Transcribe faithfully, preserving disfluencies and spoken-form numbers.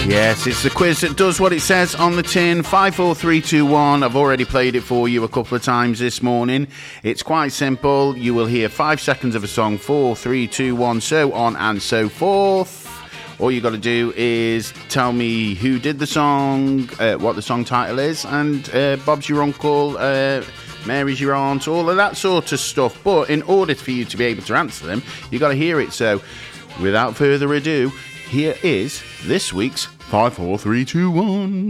Yes, it's the quiz that does what it says on the tin. Five, four, three, two, one. I've already played it for you a couple of times this morning. It's quite simple. You will hear five seconds of a song, four, three, two, one, so on and so forth. All you got to do is tell me who did the song, uh, what the song title is, and uh, Bob's your uncle, uh, Mary's your aunt, all of that sort of stuff. But in order for you to be able to answer them, you got to hear it. So, without further ado, here is this week's five, four, three, two, one.